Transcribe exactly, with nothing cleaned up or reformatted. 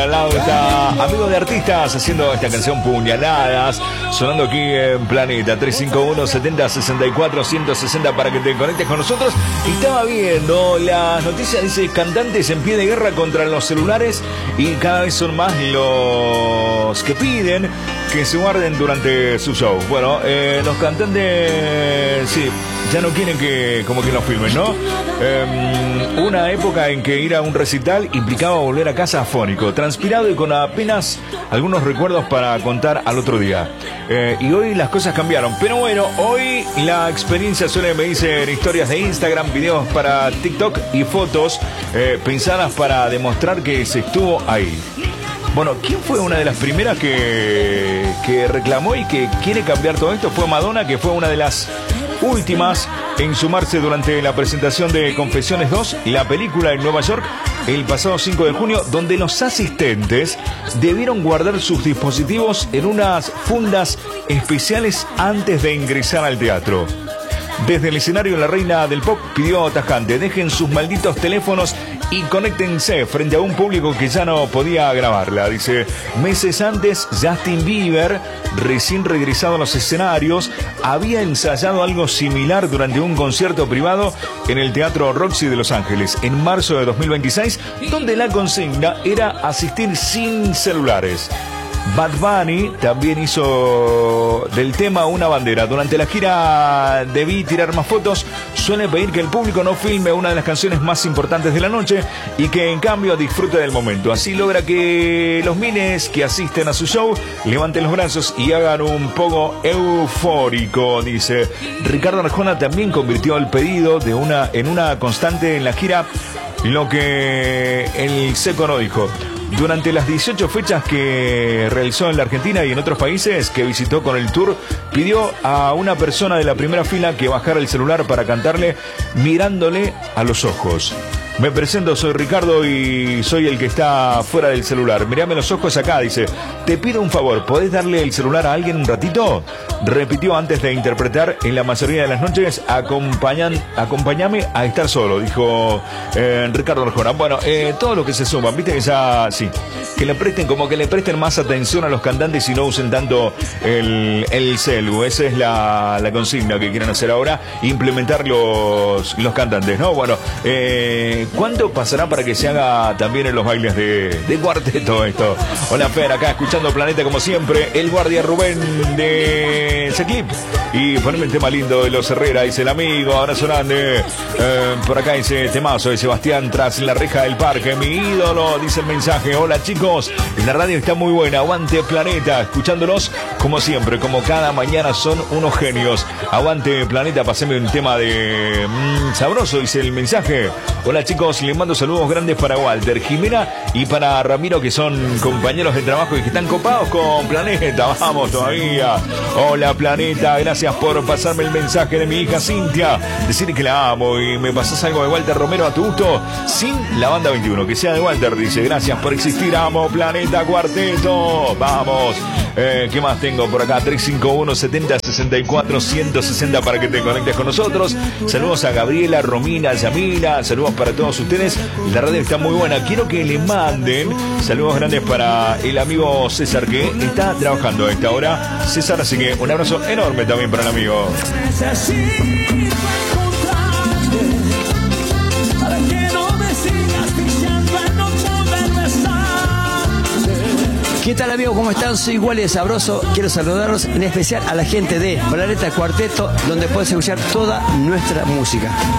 Al lado está Amigo de Artistas haciendo esta canción Puñaladas, sonando aquí en Planeta. Tres cinco uno, setenta, sesenta y cuatro, ciento sesenta para que te conectes con nosotros. Estaba viendo las noticias, dice cantantes en pie de guerra contra los celulares, y cada vez son más los que piden que se guarden durante su show. Bueno, eh, los cantantes, sí, ya no quieren que como que los filmen, ¿no? Eh, una época en que ir a un recital implicaba volver a casa afónico, transpirado y con apenas algunos recuerdos para contar al otro día. Eh, y hoy las cosas cambiaron. Pero bueno, hoy la experiencia suele, me dicen, historias de Instagram, videos para TikTok y fotos eh, pensadas para demostrar que se estuvo ahí. Bueno, ¿quién fue una de las primeras que, que reclamó y que quiere cambiar todo esto? Fue Madonna, que fue una de las últimas en sumarse durante la presentación de Confesiones dos, la película en Nueva York, el pasado cinco de junio, donde los asistentes debieron guardar sus dispositivos en unas fundas especiales antes de ingresar al teatro. Desde el escenario, la reina del pop pidió tajante: dejen sus malditos teléfonos y conéctense frente a un público que ya no podía grabarla. Dice, meses antes, Justin Bieber, recién regresado a los escenarios, había ensayado algo similar durante un concierto privado en el Teatro Roxy de Los Ángeles en marzo de dos mil veintiséis, donde la consigna era asistir sin celulares. Bad Bunny también hizo del tema una bandera. Durante la gira Debí tirar más fotos, suele pedir que el público no filme una de las canciones más importantes de la noche y que en cambio disfrute del momento. Así logra que los miles que asisten a su show levanten los brazos y hagan un poco eufórico, dice. Ricardo Arjona también convirtió el pedido de una en una constante en la gira, lo que el Seco no dijo. Durante las dieciocho fechas que realizó en la Argentina y en otros países que visitó con el tour, pidió a una persona de la primera fila que bajara el celular para cantarle mirándole a los ojos. Me presento, soy Ricardo y soy el que está fuera del celular. Mirame los ojos acá, dice. Te pido un favor, ¿podés darle el celular a alguien un ratito? Repitió antes de interpretar en la mayoría de las noches. Acompañan, acompáñame a estar solo, dijo eh, Ricardo Arjona. Bueno, eh, todo lo que se suma, viste que ya, sí, que le presten, como que le presten más atención a los cantantes y no usen tanto el, el celu. Esa es la, la consigna que quieren hacer ahora, implementar los, los cantantes, ¿no? Bueno, eh, ¿cuánto pasará para que se haga también en los bailes de, de cuarteto esto? Hola, Fer, acá escuchando Planeta como siempre. El guardia Rubén de Seclip. Y poneme el tema lindo de Los Herrera, dice el amigo. Abrazo grande. Eh, por acá dice temazo de Sebastián, Tras la reja del parque. Mi ídolo, dice el mensaje. Hola, chicos. La radio está muy buena. Aguante Planeta. Escuchándolos como siempre, como cada mañana, son unos genios. Aguante Planeta. Paseme un tema de mmm, sabroso, dice el mensaje. Hola, chicos. Les mando saludos grandes para Walter, Jimena y para Ramiro, que son compañeros de trabajo y que están copados con Planeta. Vamos todavía. Hola, Planeta. Gracias por pasarme el mensaje de mi hija Cintia. Decir que la amo y me pasás algo de Walter Romero a tu gusto, sin la banda veintiuno. Que sea de Walter, dice. Gracias por existir. Amo Planeta Cuarteto. Vamos. Eh, ¿Qué más tengo por acá? tres cinco uno, setenta, sesenta y cuatro, ciento sesenta para que te conectes con nosotros. Saludos a Gabriela, Romina, Yamila. Saludos para todos ustedes. La radio está muy buena. Quiero que le manden saludos grandes para el amigo César, que está trabajando a esta hora. César, así que un abrazo enorme también para el amigo. ¿Qué tal, amigos? ¿Cómo están? Soy Wally de Sabroso. Quiero saludarlos, en especial a la gente de Planeta Cuarteto, donde puedes escuchar toda nuestra música.